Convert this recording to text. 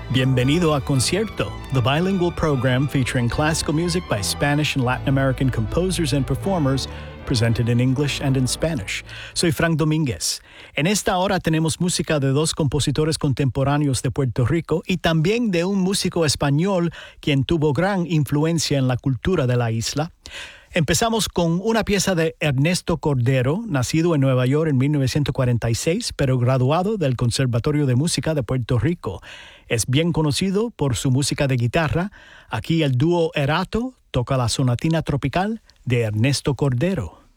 Bienvenido a Concierto, the bilingual program featuring classical music by Spanish and Latin American composers and performers, presented in English and in Spanish. Soy Frank Domínguez. En esta hora tenemos música de dos compositores contemporáneos de Puerto Rico y también de un músico español quien tuvo gran influencia en la cultura de la isla. Empezamos con una pieza de Ernesto Cordero, nacido en Nueva York en 1946, pero graduado del Conservatorio de Música de Puerto Rico. Es bien conocido por su música de guitarra. Aquí el dúo Erato toca la sonatina tropical de Ernesto Cordero.